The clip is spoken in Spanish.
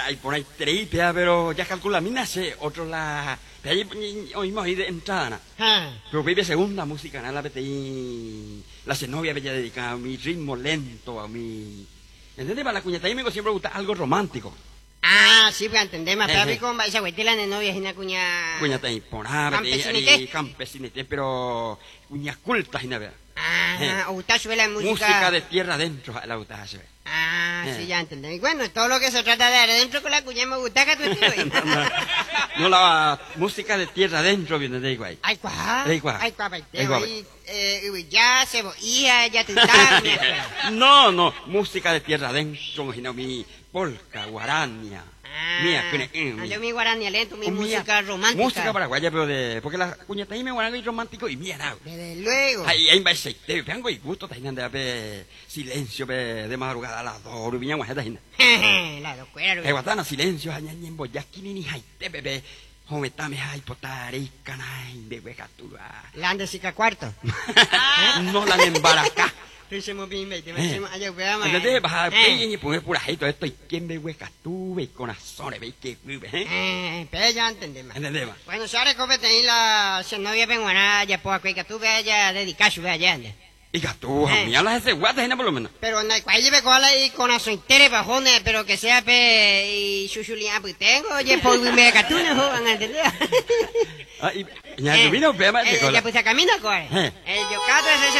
hay por ahí tripea, pero ya calcula, mi nace, otro la... De ahí oímos ahí de entrada, pero vive segunda música, la PTI, la cenovia bella dedicada a mi ritmo lento, a mi... ¿Entendés? Para la cuñata y me siempre gusta algo romántico. Ah, sí, pues entendemos, pero con esa güetela de novia es una cuña... Cuñata y por ahí, campesinete, pero cuña culta, y nada. Ah, o gusta subir la música... Música de tierra adentro, la gusta se ve. Ah, sí, ya entendí. Bueno, todo lo que se trata de adentro con la cuña me gusta que tú estés. No, la música de tierra adentro viene de igual. Ay, cuá. Ay, cuá. Ay, cuá, ya se voía, ya te está. No, música de tierra adentro, sino mi polca, guarania. Mía, yo mi guarania lento, mi música romántica. Música paraguaya, pero porque la cuñata y me guarania es romántico y mía, ¿no? Desde luego. Ahí va ese, vengo y gusto, está de silencio, de madrugada a las 2, viña guajeta, la locura, que guatana, silencio, añañen, boyasquini, ni jaite, bebé. Jometame, ay, potare, canay, de huecatura. La andesica cuarto. No la embaraca. Hicimos bien, allá veamos. Entonces, vas a pedir y poner por ahí todo esto, y quién ve huecatura, y corazones, ve que pero ya entendemos. Entendemos. Bueno, si ahora cómete ahí la novia penguana, ya pues, que tú veas ya dedicarse, ve allá. Y tú, mía, las ese guatas, por lo menos. Pero no hay cual lleve cola y con azoitere bajones, pero que sea y chuchulián, pues tengo, oye, pues me catuna, joven, ¿entendés? Y ya, vino, ya pues a camino, cola. Yo cato ese